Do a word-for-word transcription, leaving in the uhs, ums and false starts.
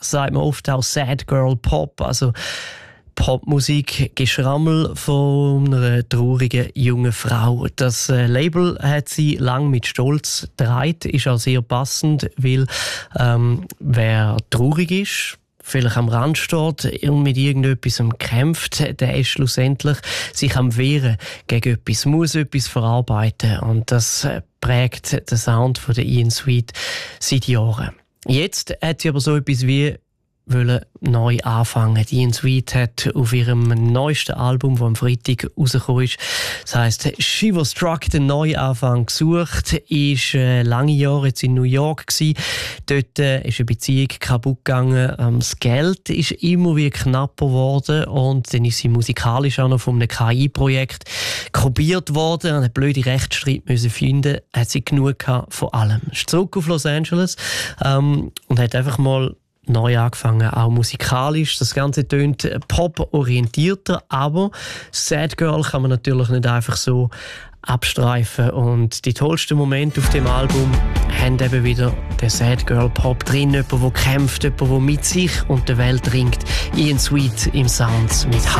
sagt man oft auch Sad Girl Pop, also Popmusik, Geschrammel von einer traurigen jungen Frau. Das äh, Label hat sie lang mit Stolz getragen, ist auch sehr passend, weil ähm, wer traurig ist, vielleicht am Rand steht und mit irgendetwas kämpft, der ist schlussendlich sich am Wehren gegen etwas, muss etwas verarbeiten. Und das prägt den Sound von der Ian Sweet seit Jahren. Jetzt hat sie aber so etwas wie wollen neu anfangen. Die Ian Sweet hat auf ihrem neuesten Album, das am Freitag rausgekommen ist, das heisst «She Was Struck», den Neuanfang gesucht, ist äh, lange Jahre jetzt in New York gewesen. Dort äh, ist eine Beziehung kaputt gegangen. Ähm, das Geld ist immer wie knapper geworden und dann ist sie musikalisch auch noch von einem K I-Projekt kopiert worden und einen blöden Rechtsstreit müssen finden. Hat sie genug gehabt von allem. Ist zurück auf Los Angeles ähm, und hat einfach mal neu angefangen, auch musikalisch. Das Ganze tönt pop-orientierter, aber Sad Girl kann man natürlich nicht einfach so abstreifen. Und die tollsten Momente auf dem Album haben eben wieder den Sad Girl Pop drin. Jemand, der kämpft, jemand, der mit sich und der Welt ringt. Ian Sweet im Sounds mit